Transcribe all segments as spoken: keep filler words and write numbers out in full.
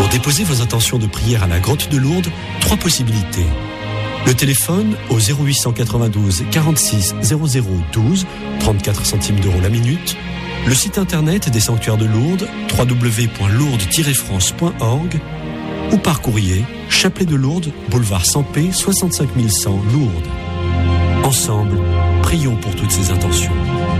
Pour déposer vos intentions de prière à la Grotte de Lourdes, trois possibilités. Le téléphone au zéro huit cent quatre-vingt-douze quarante-six zéro zéro douze, trente-quatre centimes d'euros la minute. Le site internet des sanctuaires de Lourdes, w w w point lourdes tiret france point org, ou par courrier, Chapelet de Lourdes, boulevard Sampé, soixante-cinq mille cent Lourdes. Ensemble, prions pour toutes ces intentions.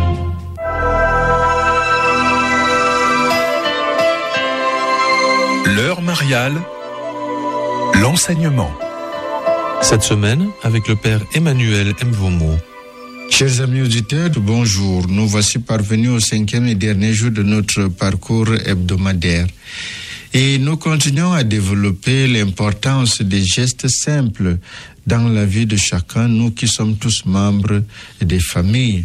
L'heure mariale, l'enseignement. Cette semaine, avec le Père Emmanuel Mvomo. Chers amis auditeurs, bonjour. Nous voici parvenus au cinquième et dernier jour de notre parcours hebdomadaire. Et nous continuons à développer l'importance des gestes simples dans la vie de chacun, nous qui sommes tous membres des familles.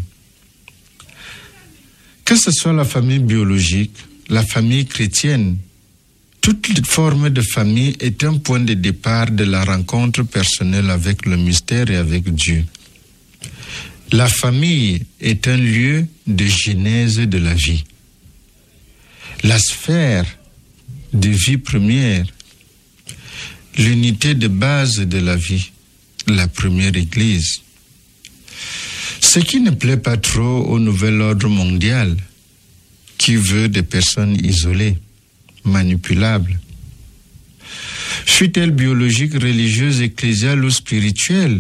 Que ce soit la famille biologique, la famille chrétienne, toute forme de famille est un point de départ de la rencontre personnelle avec le mystère et avec Dieu. La famille est un lieu de genèse de la vie. La sphère de vie première, l'unité de base de la vie, la première Église. Ce qui ne plaît pas trop au nouvel ordre mondial, qui veut des personnes isolées, manipulables. Fût-elle biologique, religieuse, ecclésiale ou spirituelle,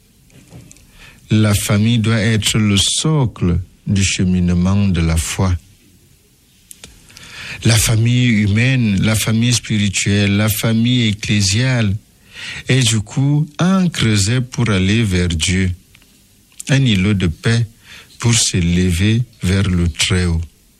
la famille doit être le socle du cheminement de la foi. La famille humaine, la famille spirituelle, la famille ecclésiale est du coup un creuset pour aller vers Dieu, un îlot de paix pour s'élever vers le Très-Haut.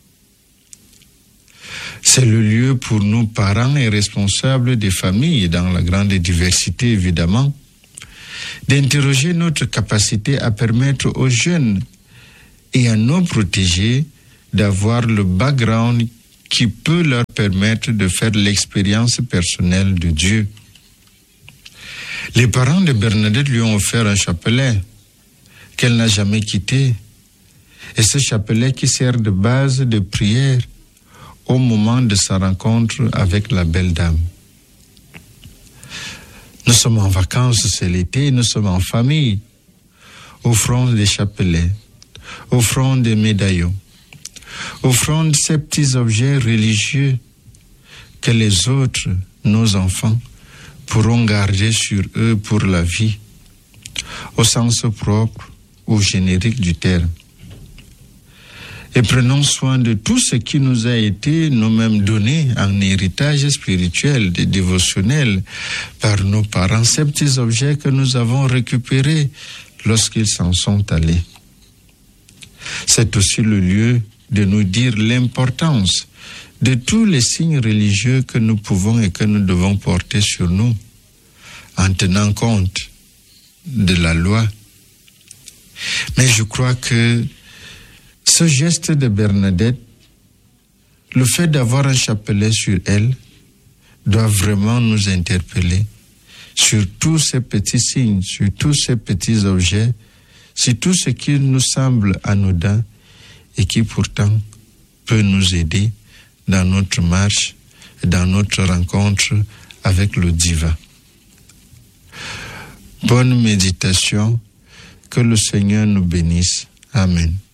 C'est le lieu pour nous, parents et responsables des familles, dans la grande diversité évidemment, d'interroger notre capacité à permettre aux jeunes et à nos protégés d'avoir le background qui peut leur permettre de faire l'expérience personnelle de Dieu. Les parents de Bernadette lui ont offert un chapelet qu'elle n'a jamais quitté, et ce chapelet qui sert de base de prière au moment de sa rencontre avec la belle dame. Nous sommes en vacances, c'est l'été, nous sommes en famille. Offrons des chapelets, offrons des médaillons, offrons ces petits objets religieux que les autres, nos enfants, pourront garder sur eux pour la vie, au sens propre ou générique du terme. Et prenons soin de tout ce qui nous a été nous-mêmes donné en héritage spirituel et dévotionnel par nos parents, ces petits objets que nous avons récupérés lorsqu'ils s'en sont allés. C'est aussi le lieu de nous dire l'importance de tous les signes religieux que nous pouvons et que nous devons porter sur nous, en tenant compte de la loi. Mais je crois que ce geste de Bernadette, le fait d'avoir un chapelet sur elle, doit vraiment nous interpeller sur tous ces petits signes, sur tous ces petits objets, sur tout ce qui nous semble anodin et qui pourtant peut nous aider dans notre marche et dans notre rencontre avec le divin. Bonne méditation, que le Seigneur nous bénisse. Amen.